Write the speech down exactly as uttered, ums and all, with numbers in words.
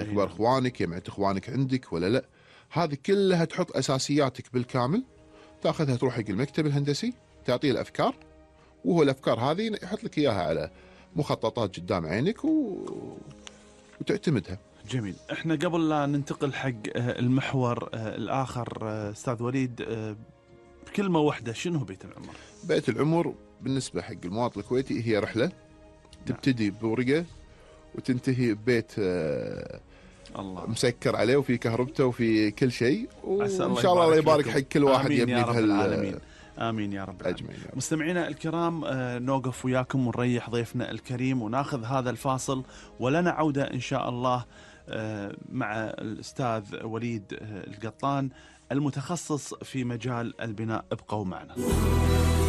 كبار اخوانك، جمعيه اخوانك عندك ولا لا. هذه كلها تحط اساسياتك بالكامل، تاخذها تروح حق المكتب الهندسي، تعطيه الافكار، وهو الافكار هذه يحط لك اياها على مخططات قدام عينك و... وتعتمدها. جميل. احنا قبل لا ننتقل حق المحور الاخر استاذ وليد، بكلمه واحده، شنو بيت العمر؟ بيت العمر بالنسبه حق المواطن الكويتي هي رحله تبتدي بورقه وتنتهي ببيت الله مسكر عليه وفي كهربته وفي كل شيء، وان شاء الله الله يبارك حق كل واحد يبني بهال. آمين يا رب العالمين. مستمعينا الكرام، نوقف وياكم ونريح ضيفنا الكريم وناخذ هذا الفاصل، ولنا عودة إن شاء الله مع الأستاذ وليد القطان المتخصص في مجال البناء. ابقوا معنا.